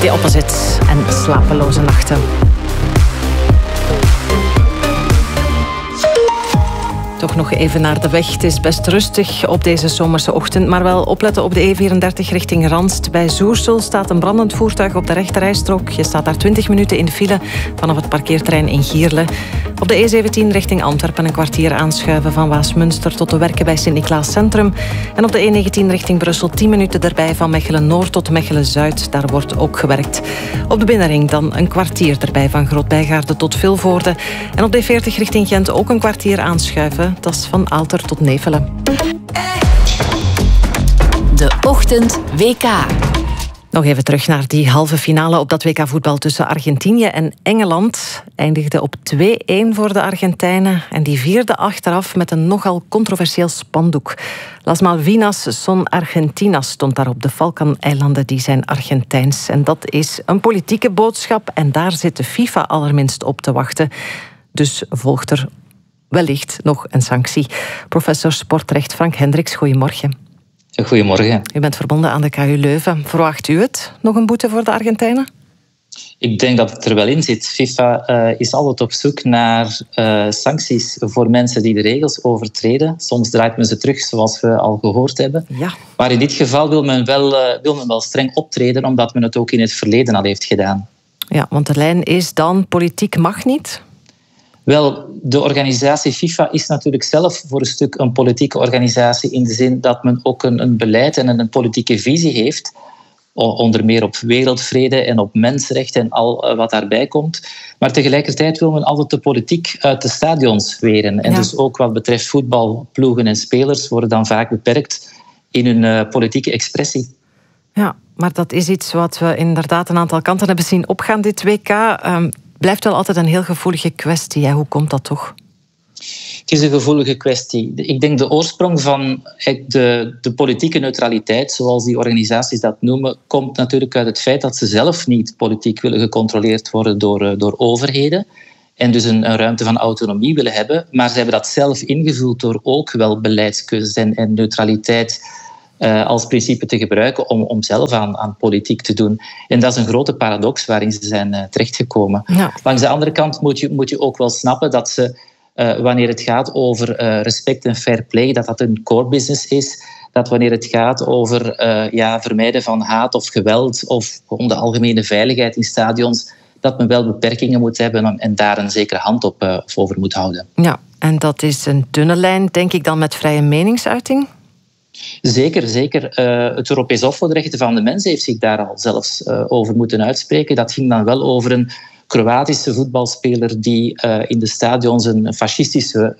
The Opposite en Slapeloze Nachten. Toch nog even naar de weg. Het is best rustig op deze zomerse ochtend, maar wel opletten op de E34 richting Ranst. Bij Zoersel staat een brandend voertuig op de rechterrijstrook. Je staat daar 20 minuten in de file vanaf het parkeerterrein in Gierle. Op de E17 richting Antwerpen een kwartier aanschuiven van Waasmunster tot de Werken bij Sint-Niklaas Centrum. En op de E19 richting Brussel 10 minuten erbij van Mechelen-Noord tot Mechelen-Zuid. Daar wordt ook gewerkt. Op de binnenring dan een kwartier erbij van Groot-Bijgaarde tot Vilvoorde. En op de E40 richting Gent ook een kwartier aanschuiven. Dat is van Aalter tot Nevelen. De Ochtend WK. Nog even terug naar die halve finale op dat WK-voetbal tussen Argentinië en Engeland. Eindigde op 2-1 voor de Argentijnen. En die vierde achteraf met een nogal controversieel spandoek. Las Malvinas son Argentinas stond daar op. De Falklandeilanden die zijn Argentijns. En dat is een politieke boodschap. En daar zit de FIFA allerminst op te wachten. Dus volgt er wellicht nog een sanctie. Professor sportrecht Frank Hendricks, goedemorgen. Goedemorgen. U bent verbonden aan de KU Leuven. Verwacht u het? Nog een boete voor de Argentijnen? Ik denk dat het er wel in zit. FIFA is altijd op zoek naar sancties voor mensen die de regels overtreden. Soms draait men ze terug, zoals we al gehoord hebben. Ja. Maar in dit geval wil men wel streng optreden, omdat men het ook in het verleden al heeft gedaan. Ja, want de lijn is dan politiek mag niet? Wel, de organisatie FIFA is natuurlijk zelf voor een stuk een politieke organisatie in de zin dat men ook een beleid en een politieke visie heeft, onder meer op wereldvrede en op mensenrechten en al wat daarbij komt. Maar tegelijkertijd wil men altijd de politiek uit de stadions weren. En dus ook wat betreft voetbal, ploegen en spelers worden dan vaak beperkt in hun politieke expressie. Ja, maar dat is iets wat we inderdaad een aantal kanten hebben zien opgaan, dit WK. Blijft wel altijd een heel gevoelige kwestie. Ja, hoe komt dat toch? Het is een gevoelige kwestie. Ik denk de oorsprong van de politieke neutraliteit, zoals die organisaties dat noemen, komt natuurlijk uit het feit dat ze zelf niet politiek willen gecontroleerd worden door overheden. En dus een ruimte van autonomie willen hebben. Maar ze hebben dat zelf ingevuld door ook wel beleidskeuzes en neutraliteit als principe te gebruiken om zelf aan politiek te doen. En dat is een grote paradox waarin ze zijn terechtgekomen. Ja. Langs de andere kant moet je ook wel snappen dat ze, wanneer het gaat over respect en fair play, dat een core business is. Dat wanneer het gaat over vermijden van haat of geweld of om de algemene veiligheid in stadions, dat men wel beperkingen moet hebben en daar een zekere hand op over moet houden. Ja, en dat is een dunne lijn, denk ik dan, met vrije meningsuiting? Zeker, zeker. Het Europees Hof voor de Rechten van de Mens heeft zich daar al zelfs over moeten uitspreken. Dat ging dan wel over een Kroatische voetbalspeler die in de stadions een fascistische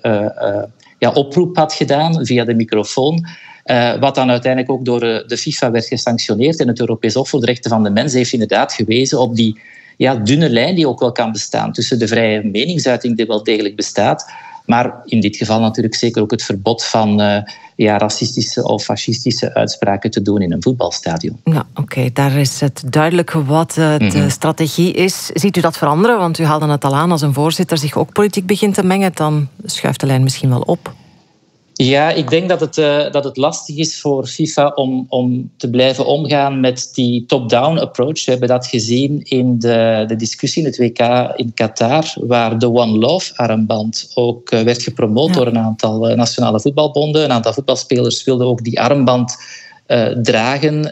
oproep had gedaan via de microfoon. Wat dan uiteindelijk ook door de FIFA werd gesanctioneerd. En het Europees Hof voor de Rechten van de Mens heeft inderdaad gewezen op die dunne lijn die ook wel kan bestaan tussen de vrije meningsuiting die wel degelijk bestaat, maar in dit geval natuurlijk zeker ook het verbod van racistische of fascistische uitspraken te doen in een voetbalstadion. Ja, oké, daar is het duidelijk wat de strategie is. Ziet u dat veranderen? Want u haalde het al aan, als een voorzitter zich ook politiek begint te mengen, dan schuift de lijn misschien wel op. Ja, ik denk dat het lastig is voor FIFA om te blijven omgaan met die top-down approach. We hebben dat gezien in de discussie in het WK in Qatar, waar de One Love-armband ook werd gepromoot door een aantal nationale voetbalbonden. Een aantal voetbalspelers wilden ook die armband dragen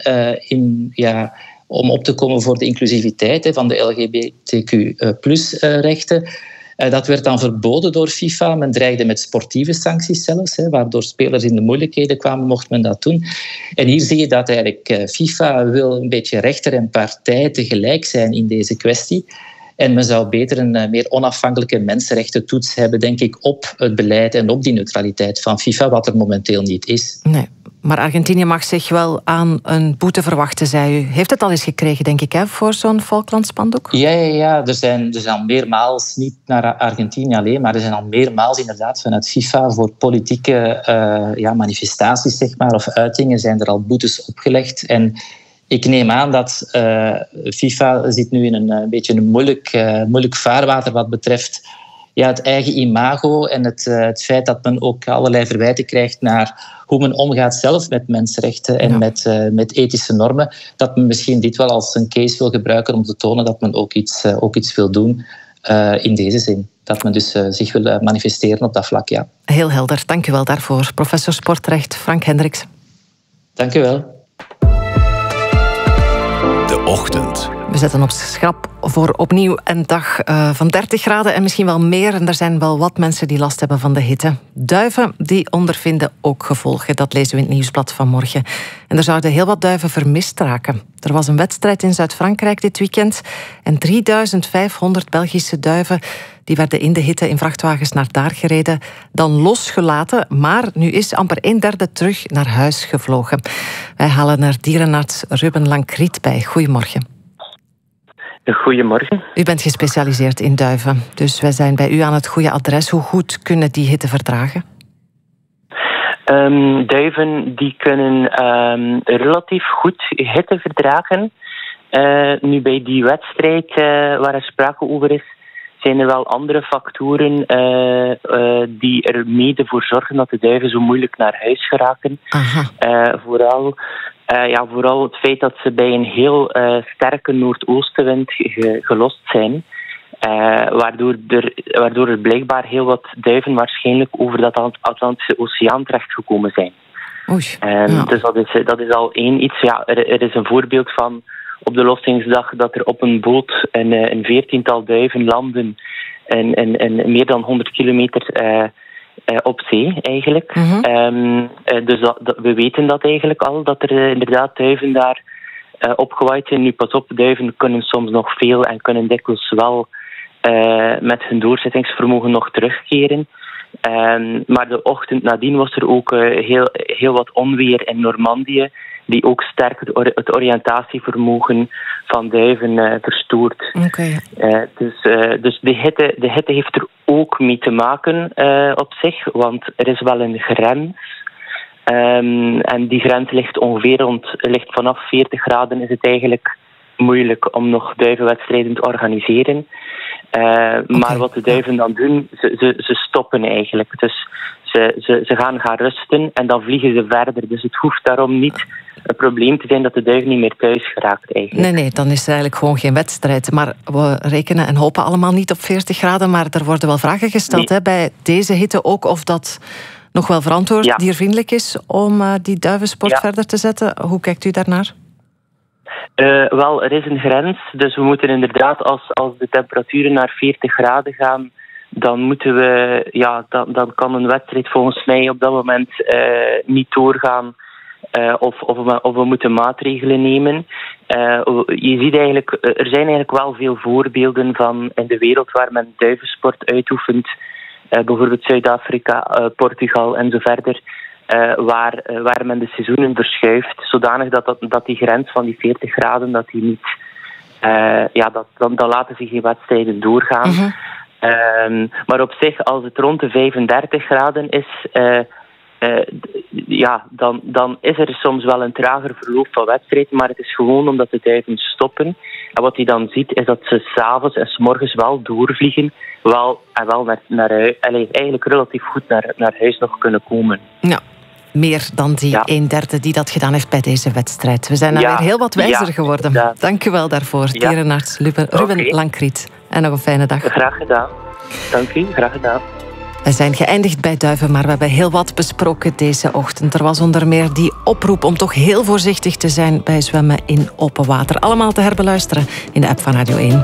om op te komen voor de inclusiviteit van de LGBTQ+-rechten. Dat werd dan verboden door FIFA. Men dreigde met sportieve sancties zelfs, waardoor spelers in de moeilijkheden kwamen, mocht men dat doen. En hier zie je dat eigenlijk FIFA wil een beetje rechter en partij tegelijk zijn in deze kwestie. En men zou beter een meer onafhankelijke mensenrechtentoets hebben, denk ik, op het beleid en op die neutraliteit van FIFA, wat er momenteel niet is. Nee. Maar Argentinië mag zich wel aan een boete verwachten, zei u. Heeft het al eens gekregen, denk ik, voor zo'n Falklandspandoek? Ja. Er zijn al meermaals, niet naar Argentinië alleen, maar er zijn al meermaals inderdaad vanuit FIFA voor politieke manifestaties, zeg maar, of uitingen zijn er al boetes opgelegd. En ik neem aan dat FIFA zit nu in een beetje een moeilijk vaarwater wat betreft het eigen imago en het feit dat men ook allerlei verwijten krijgt naar hoe men omgaat zelf met mensenrechten en met ethische normen, dat men misschien dit wel als een case wil gebruiken om te tonen dat men ook iets wil doen in deze zin. Dat men dus zich wil manifesteren op dat vlak, ja. Heel helder, dank u wel daarvoor. Professor Sportrecht Frank Hendricks. Dank u wel. De Ochtend. We zetten op schrap voor opnieuw een dag van 30 graden en misschien wel meer. En er zijn wel wat mensen die last hebben van de hitte. Duiven die ondervinden ook gevolgen. Dat lezen we in het nieuwsblad van morgen. En er zouden heel wat duiven vermist raken. Er was een wedstrijd in Zuid-Frankrijk dit weekend. En 3500 Belgische duiven die werden in de hitte in vrachtwagens naar daar gereden. Dan losgelaten, maar nu is amper 1/3 terug naar huis gevlogen. Wij halen er dierenarts Ruben Lankriet bij. Goedemorgen. Goedemorgen. U bent gespecialiseerd in duiven, dus wij zijn bij u aan het goede adres. Hoe goed kunnen die hitte verdragen? Duiven die kunnen relatief goed hitte verdragen. Nu bij die wedstrijd waar er sprake over is, zijn er wel andere factoren die er mede voor zorgen dat de duiven zo moeilijk naar huis geraken. Vooral het feit dat ze bij een heel sterke noordoostenwind gelost zijn. Waardoor er blijkbaar heel wat duiven waarschijnlijk over dat Atlantische Oceaan terechtgekomen zijn. Dus dat is al één iets. Ja, er is een voorbeeld van op de lossingsdag dat er op een boot een 14-tal duiven landen en meer dan 100 kilometer op zee eigenlijk. Dus we weten dat eigenlijk al, dat er inderdaad duiven daar opgewaaid zijn. Nu pas op, duiven kunnen soms nog veel en kunnen dikwijls wel met hun doorzettingsvermogen nog terugkeren. Maar de ochtend nadien was er ook heel wat onweer in Normandië, die ook sterk het oriëntatievermogen van duiven verstoort. Dus de hitte heeft er ook mee te maken op zich, want er is wel een grens. En die grens ligt vanaf 40 graden is het eigenlijk moeilijk om nog duivenwedstrijden te organiseren. Maar wat de duiven dan doen, ze stoppen eigenlijk. Dus ze gaan rusten en dan vliegen ze verder. Dus het hoeft daarom niet een probleem te zijn dat de duif niet meer thuis geraakt eigenlijk. Nee, dan is er eigenlijk gewoon geen wedstrijd. Maar we rekenen en hopen allemaal niet op 40 graden, maar er worden wel vragen gesteld bij deze hitte ook of dat nog wel verantwoord diervriendelijk is om die duivensport verder te zetten. Hoe kijkt u daarnaar? Wel, er is een grens, dus we moeten inderdaad, als de temperaturen naar 40 graden gaan, dan moeten we, dan kan een wedstrijd volgens mij op dat moment niet doorgaan, of we moeten maatregelen nemen. Je ziet eigenlijk, er zijn eigenlijk wel veel voorbeelden van in de wereld waar men duivensport uitoefent, bijvoorbeeld Zuid-Afrika, Portugal en zo verder. Waar men de seizoenen verschuift, zodanig dat die grens van die 40 graden, dat die niet, dan laten zich geen wedstrijden doorgaan. Maar op zich, als het rond de 35 graden is, dan is er soms wel een trager verloop van wedstrijden, maar het is gewoon omdat de duiven stoppen. En wat hij dan ziet, is dat ze 's avonds en 's morgens wel doorvliegen, naar huis, eigenlijk relatief goed naar huis nog kunnen komen. Ja. Meer dan die 1/3 die dat gedaan heeft bij deze wedstrijd. We zijn weer heel wat wijzer geworden. Inderdaad. Dank u wel daarvoor, dierenarts Ruben Lankriet. En nog een fijne dag. Graag gedaan. Dank u, graag gedaan. We zijn geëindigd bij duiven, maar we hebben heel wat besproken deze ochtend. Er was onder meer die oproep om toch heel voorzichtig te zijn bij zwemmen in open water. Allemaal te herbeluisteren in de app van Radio 1.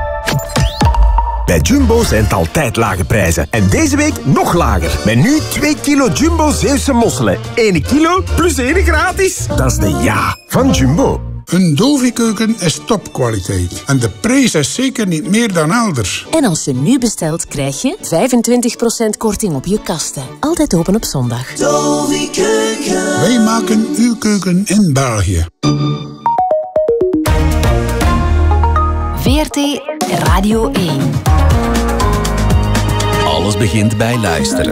Bij Jumbo zijn het altijd lage prijzen. En deze week nog lager. Met nu 2 kilo Jumbo Zeeuwse mosselen. 1 kilo plus 1 gratis. Dat is de ja van Jumbo. Een Dovi-keuken is topkwaliteit. En de prijs is zeker niet meer dan elders. En als je nu bestelt, krijg je 25% korting op je kasten. Altijd open op zondag. Dovi-keuken. Wij maken uw keuken in België. VRT Radio 1. Alles begint bij luisteren.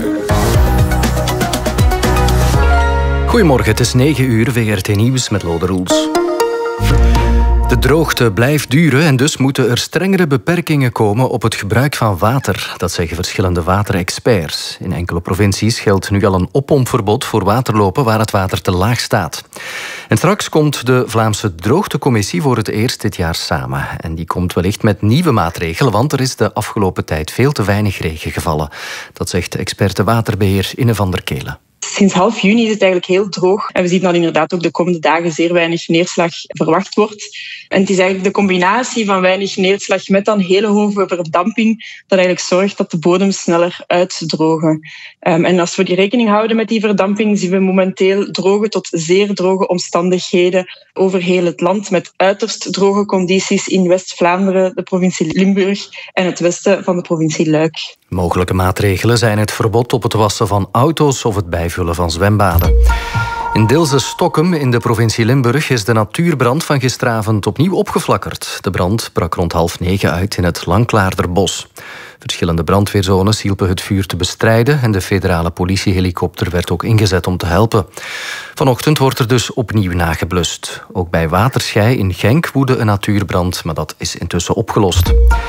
Goedemorgen, het is 9 uur, VRT Nieuws met Lode Roels. De droogte blijft duren en dus moeten er strengere beperkingen komen op het gebruik van water. Dat zeggen verschillende waterexperts. In enkele provincies geldt nu al een oppompverbod voor waterlopen waar het water te laag staat. En straks komt de Vlaamse Droogtecommissie voor het eerst dit jaar samen. En die komt wellicht met nieuwe maatregelen, want er is de afgelopen tijd veel te weinig regen gevallen. Dat zegt experte waterbeheer Inne van der Kelen. Sinds half juni is het eigenlijk heel droog. En we zien dat inderdaad ook de komende dagen zeer weinig neerslag verwacht wordt. En het is eigenlijk de combinatie van weinig neerslag met dan hele hoge verdamping dat eigenlijk zorgt dat de bodems sneller uitdrogen. En als we die rekening houden met die verdamping, zien we momenteel droge tot zeer droge omstandigheden over heel het land, met uiterst droge condities in West-Vlaanderen, de provincie Limburg en het westen van de provincie Luik. Mogelijke maatregelen zijn het verbod op het wassen van auto's of het bijvullen van zwembaden. In Dilze-Stokkem in de provincie Limburg is de natuurbrand van gisteravond opnieuw opgeflakkerd. De brand brak rond 20:30 uit in het Langklaarderbos. Verschillende brandweerzones hielpen het vuur te bestrijden en de federale politiehelikopter werd ook ingezet om te helpen. Vanochtend wordt er dus opnieuw nageblust. Ook bij Waterschei in Genk woedde een natuurbrand, maar dat is intussen opgelost.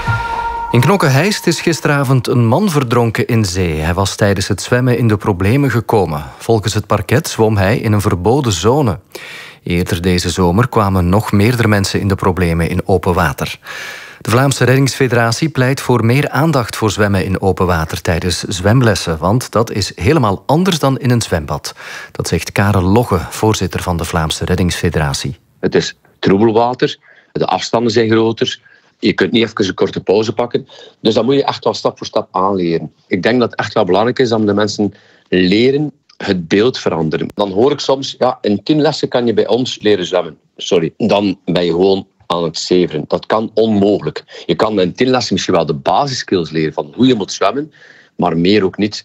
In Knokke-Heist is gisteravond een man verdronken in zee. Hij was tijdens het zwemmen in de problemen gekomen. Volgens het parket zwom hij in een verboden zone. Eerder deze zomer kwamen nog meerdere mensen in de problemen in open water. De Vlaamse Reddingsfederatie pleit voor meer aandacht voor zwemmen in open water tijdens zwemlessen, want dat is helemaal anders dan in een zwembad. Dat zegt Karel Logge, voorzitter van de Vlaamse Reddingsfederatie. Het is troebelwater, de afstanden zijn groter. Je kunt niet even een korte pauze pakken. Dus dat moet je echt wel stap voor stap aanleren. Ik denk dat het echt wel belangrijk is dat de mensen leren het beeld veranderen. Dan hoor ik soms, ja, in 10 lessen kan je bij ons leren zwemmen. Sorry, dan ben je gewoon aan het zeveren. Dat kan onmogelijk. Je kan in 10 lessen misschien wel de basiskills leren van hoe je moet zwemmen, maar meer ook niet.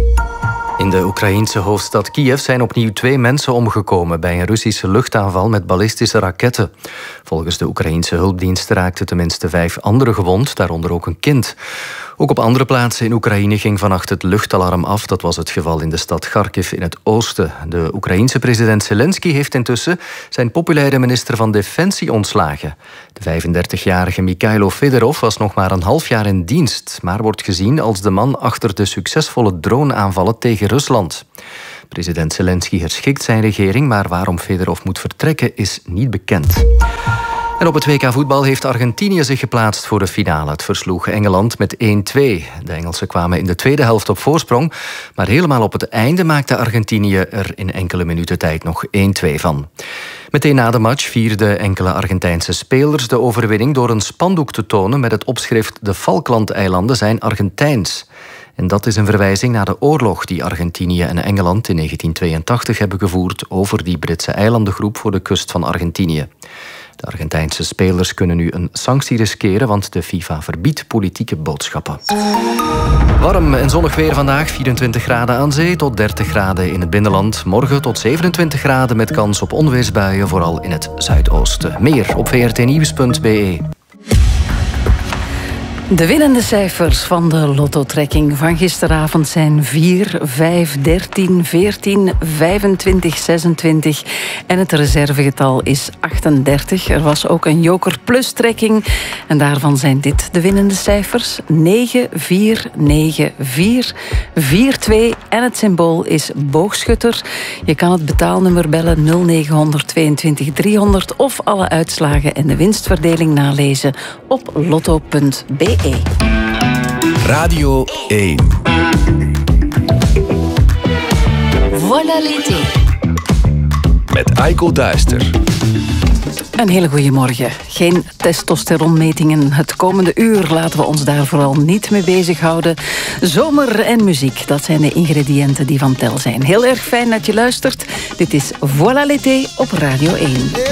In de Oekraïense hoofdstad Kiev zijn opnieuw 2 mensen omgekomen bij een Russische luchtaanval met ballistische raketten. Volgens de Oekraïense hulpdiensten raakten tenminste 5 anderen gewond, daaronder ook een kind. Ook op andere plaatsen in Oekraïne ging vannacht het luchtalarm af. Dat was het geval in de stad Kharkiv in het oosten. De Oekraïense president Zelensky heeft intussen zijn populaire minister van Defensie ontslagen. De 35-jarige Mikhailo Fedorov was nog maar een half jaar in dienst, maar wordt gezien als de man achter de succesvolle droneaanvallen tegen Rusland. President Zelensky herschikt zijn regering, maar waarom Fedorov moet vertrekken is niet bekend. En op het WK voetbal heeft Argentinië zich geplaatst voor de finale. Het versloeg Engeland met 1-2. De Engelsen kwamen in de tweede helft op voorsprong, maar helemaal op het einde maakte Argentinië er in enkele minuten tijd nog 1-2 van. Meteen na de match vierden enkele Argentijnse spelers de overwinning door een spandoek te tonen met het opschrift "De Falklandeilanden zijn Argentijns". En dat is een verwijzing naar de oorlog die Argentinië en Engeland in 1982 hebben gevoerd over die Britse eilandengroep voor de kust van Argentinië. De Argentijnse spelers kunnen nu een sanctie riskeren, want de FIFA verbiedt politieke boodschappen. Warm en zonnig weer vandaag, 24 graden aan zee tot 30 graden in het binnenland. Morgen tot 27 graden met kans op onweersbuien, vooral in het zuidoosten. Meer op vrtnieuws.be. De winnende cijfers van de lotto-trekking van gisteravond zijn 4, 5, 13, 14, 25, 26 en het reservegetal is 38. Er was ook een Joker Plus-trekking en daarvan zijn dit de winnende cijfers: 9, 4, 9, 4, 4, 2 en het symbool is boogschutter. Je kan het betaalnummer bellen 0900 22 300 of alle uitslagen en de winstverdeling nalezen op lotto.be. Radio 1. Voilà l'été. Met Aiko Duister. Een hele goede morgen. Geen testosteronmetingen het komende uur. Laten we ons daar vooral niet mee bezighouden. Zomer en muziek, dat zijn de ingrediënten die van tel zijn. Heel erg fijn dat je luistert. Dit is Voilà l'été op Radio 1.